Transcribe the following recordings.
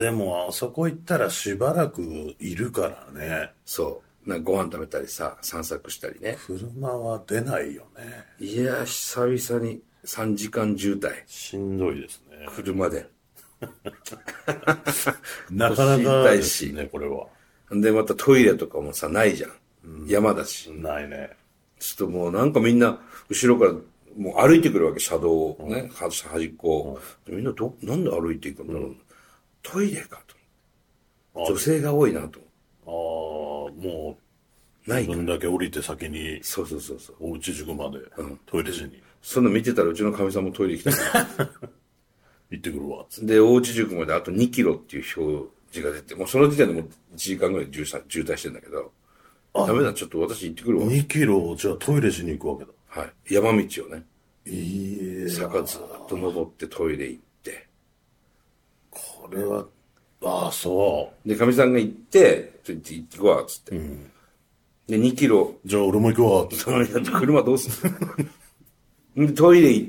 でも、あそこ行ったらしばらくいるからね。 そう。なんかご飯食べたりさ、散策したりね。 車は出ないよね。 いや、久々に3時間渋滞。 しんどいですね。 車で。 なかなかですね、これは。 で、またトイレとかもさ、ないじゃん。山だし。 ないね。 ちょっともうなんかみんな、後ろからもう歩いてくるわけ、車道をね、端っこ。みんななんで歩いていくんだろう。トイレかと。女性が多いなと。 もう、 ないか。 自分だけ降りて先に、 そうそうそうそう。 おうち塾まで、トイレしにそんな見てたらうちのかみさんもトイレ来て行ってくるわ。 で、大内塾まであと2キロっていう表示が出て、もうその時点でもう1時間ぐらい渋滞してんだけど、ダメだ、ちょっと私行ってくるわ。 2キロ、じゃあトイレしに行くわけだ。 はい。山道をね、 いい坂ずっと登ってトイレ行って、 これは、そで、かみさんが行って、ちょっと行ってくわ、つって。で、2キロ、 う。じゃあ俺も行くわ。 その車どうすんので、トイレ行って、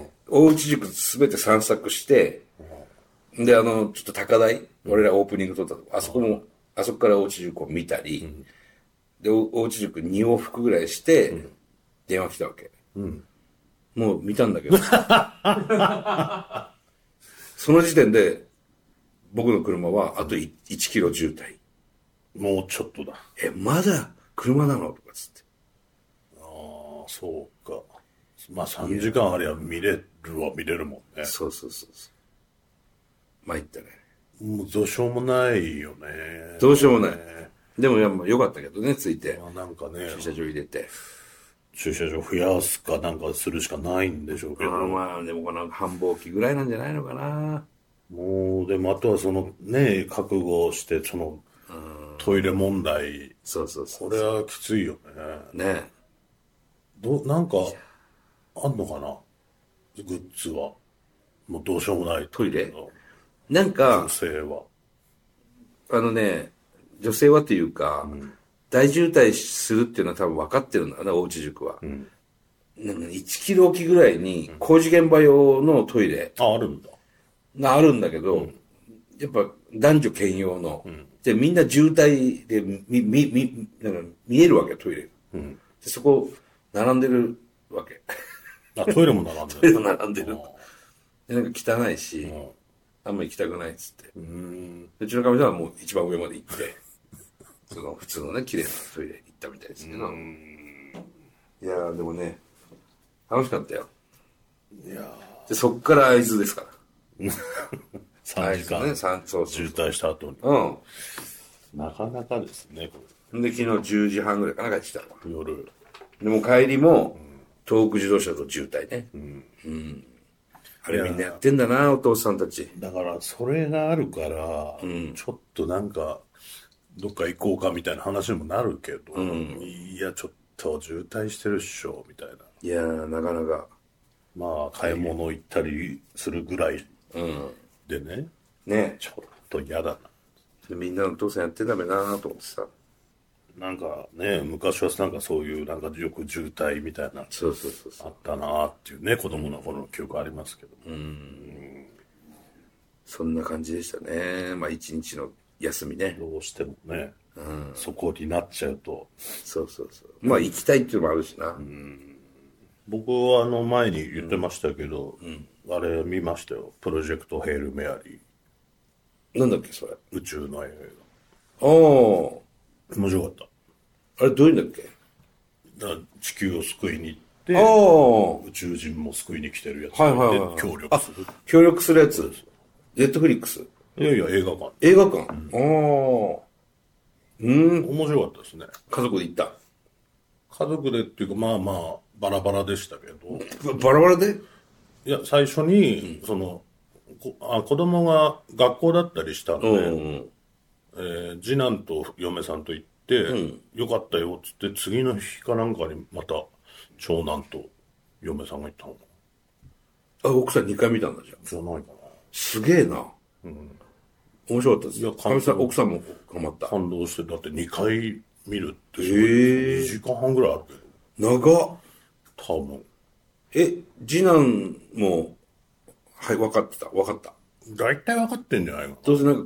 大内塾すべて散策して、で、ちょっと高台、俺らオープニング撮ったとこ、あそこから大内塾を見たり、で、大内塾2往復ぐらいして、電話来たわけ。もう見たんだけど。その時点で、僕の車はあと1キロ渋滞。 もうちょっとだ。 まだ車なのとかつって。 そうか。まあ3時間ありゃ見れるもんね。 そうそうそうそう。参ったね。 もうどうしようもないよね。 どうしようもない。でもよかったけどね、ついて。 なんかね、 駐車場入れて。 駐車場増やすかなんかするしかないんでしょうけど。 まあ、でもこの繁忙期ぐらいなんじゃないのかな。 もう、でもあとはそのね、覚悟して、トイレ問題。 そうそうそう。 これはきついよね。 ね。 なんか、あんのかなグッズは。もうどうしようもない。 トイレなんか女、性は。 女性はっていうか、大渋滞するっていうのは多分分かってるんだな、大内塾は。なんか1キロおきぐらいに工事現場用のトイレあるんだ。 があるんだけど、やっぱ男女兼用の。で、みんな渋滞でなんか見えるわけ、トイレが。でそこ、並んでるわけ。 トイレも並んでる。 トイレも並んでる。で、なんか汚いし、あんま行きたくないっつって。うちのかみさんはもう一番上まで行って、普通のね、綺麗なトイレ行ったみたいですけど。いやー、でもね、楽しかったよ。 いやで、そっから会津ですから。 3時間、 ね、そう渋滞した後に。なかなかですね、こで、昨日10時半ぐらいかな、帰ってきたの。 れ。夜。 でも帰りも、東北自動車と渋滞ね。あれみんなやってんだな、お父さんたち。 だから、それがあるから、ちょっとなんか、どっか行こうかみたいな話にもなるけど、いや、ちょっと渋滞してるっしょ、みたいな。 いやー、なかなか。 まあ、買い物行ったりするぐらいでね、 ね。 ちょっと嫌だな。 でみんなのお父さんやってんだべなと思ってさ。 なんかね、昔はなんかそういうなんかよく渋滞みたいなそうそうそうそう。 あったなっていうね、子供の頃の記憶ありますけども。 そんな感じでしたね。まあ一日の休みね。 どうしてもね、そこになっちゃうと。 そうそうそう。まあ行きたいっていうのもあるしな。 僕は前に言ってましたけど、あれ見ましたよ。プロジェクトヘールメアリー。 なんだっけ、それ。 宇宙の映ああ。 画。面白かった。 あれどういうんだっけ。 だから地球を救いに行って、 ああ。 宇宙人も救いに来てるやつはいはいはいがいて協力する。 協力するやつ。ネットフリックス。 いやいや、映画館。 映画館。ああ。 面白かったですね。 家族で行った。 家族でっていうか、まあまあ、バラバラでしたけど、 バラバラで。 いや、最初に、子供が学校だったりしたんで、次男と嫁さんと行って、よかったよっつって、次の日かなんかにまた、長男と嫁さんが行ったのかあ、奥さん2回見たんだじゃん。 な。じゃないかすげえな。面白かったです。 いやかみさん、奥さんもハマったな。。感動して、だって2回見るってすごい、 へえ 2時間半ぐらいあるけど、 長っ。 多分。 次男も、はい、分かった。 大体分かってんじゃないの？ どうせなんか